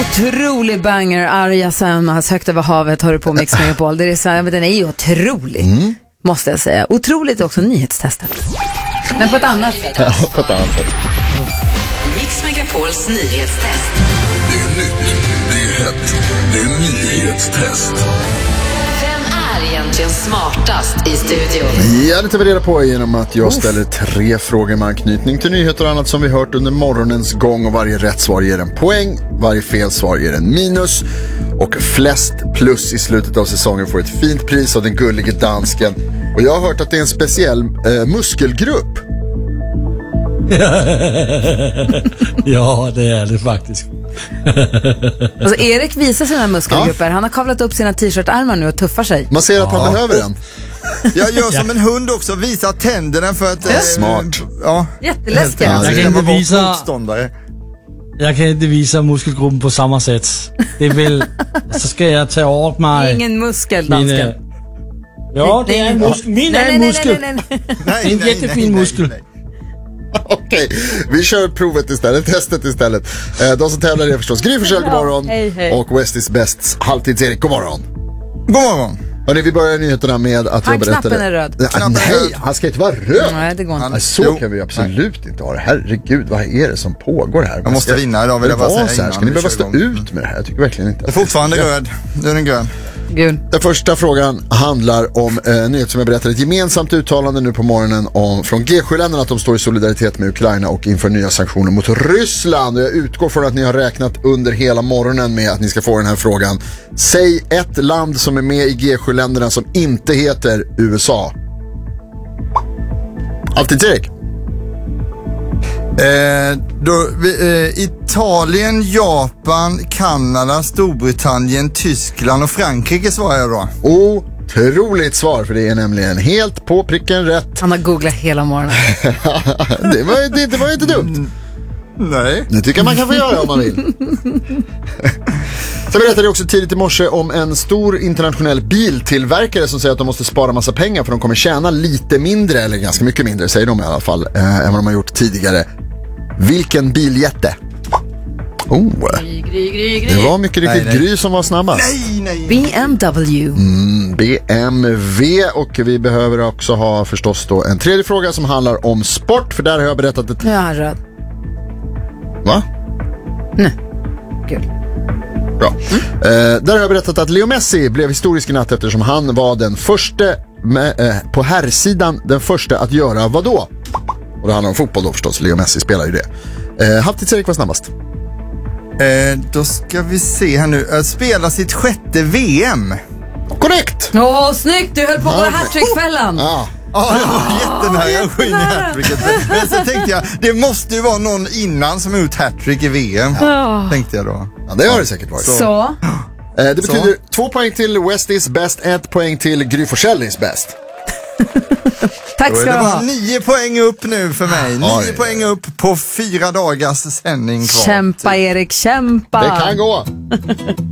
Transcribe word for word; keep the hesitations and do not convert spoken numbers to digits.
Otrolig banger, Arja Saijonmaas, Högt över havet har du på Mix Megapol. Det är så här, men den är ju otrolig, mm. måste jag säga. Otroligt också nyhetstestet. Men på ett annat sätt. Ja, på ett annat sätt. Mix Megapols nyhetstest. Det är nytt, det är hett, det är nyhetstest. Vem är egentligen smartast i studion? Ja, det tar vi reda på genom att jag ställer tre frågor med anknytning till nyheter och annat som vi hört under morgonens gång. Och varje rätt svar ger en poäng, varje fel svar ger en minus. Och flest plus i slutet av säsongen får ett fint pris av den gullige dansken. Och jag har hört att det är en speciell eh, muskelgrupp. Ja, det är det faktiskt. Alltså Erik visar sina muskelgrupper. Ja. Han har kavlat upp sina t-shirtärmar nu och tuffar sig. Man ser att han ja. behöver den. Jag gör som en hund också, visar tänderna för att... Det är smart. Ja. Jätteläskigt. Ja, jag, kan inte visa, jag kan inte visa muskelgruppen på samma sätt. Det är väl... Så ska jag ta åt mig... Ingen muskel, dansken. Ja, det är en muskel. Min är en muskel. Nej, nej, nej, nej. En jättefin muskel. Okej, vi kör provet istället, testet istället. eh, De som tävlar är förstås Gry Forssell, god morgon. Hej, hej. Och West is Bests Halvtids-Erik, god morgon. God morgon. Hörrni, vi börjar nyheterna med att han jag berättade... knappen är röd. Nej, Knappen nej, är röd. han ska inte vara röd. Nej, det går inte. Han, så jo. kan vi absolut inte ha det. Herregud, vad är det som pågår här? Jag måste vinna idag, vill jag bara säga så här? Ska ni behöva stå ut med det här? Jag tycker verkligen inte. Det är fortfarande röd. Nu är den grön. Gud. Den första frågan handlar om eh, nyhet som jag berättade. Ett gemensamt uttalande nu på morgonen om, från G sju-länderna att de står i solidaritet med Ukraina och inför nya sanktioner mot Ryssland. Och jag utgår från att ni har räknat under hela morgonen med att ni ska få den här frågan. Säg ett land som är med i G sju-länderna som inte heter U S A. Alltid Erik. Eh, då, vi, eh, Italien, Japan, Kanada, Storbritannien, Tyskland och Frankrike svarar jag då. Otroligt svar, för det är nämligen helt på pricken rätt. Han har googlat hela morgonen. det, var, det, det var inte dumt. Mm, nej. Det tycker man kan få göra om man vill. Sen berättade jag också tidigt i morse om en stor internationell biltillverkare som säger att de måste spara massa pengar för de kommer tjäna lite mindre, eller ganska mycket mindre, säger de i alla fall, eh, än vad de har gjort tidigare. Vilken biljätte? Oh, Gry, gry, gry, gry. det var mycket riktigt nej, nej. Gry som var snabbast. Nej, nej. B M W. Mm, B M W. Och vi behöver också ha förstås då en tredje fråga som handlar om sport, för där har jag berättat ett... Nu är han röd. Va? Nej. Gud. Bra. Mm. Eh, där har jag berättat att Leo Messi blev historisk i natt eftersom han var den första med, eh, på herrsidan, den första att göra vad då? Och det handlar om fotboll då förstås. Leo Messi spelar ju det. Eh, Halvtids-Erik var snabbast. Eh, då ska vi se här nu. Uh, spela sitt sjätte V M. Korrekt! Åh, oh, snyggt! Du höll på att gå hattrickfällan. Ja. Ja, det var jättenära. Jag skiner hattricket. Men så tänkte jag, det måste ju vara någon innan som har gjort hattrick i V M. Ja. Tänkte jag då. Ja, det har det säkert varit. Så. Så. Eh, det betyder så. Två poäng till West is best, ett poäng till Gry Forssell is best. Tack ska du ha. Det var nio poäng upp nu för mig. Nio Oj. poäng upp på fyra dagars sändning kvar. Kämpa Erik, kämpa. Det kan gå.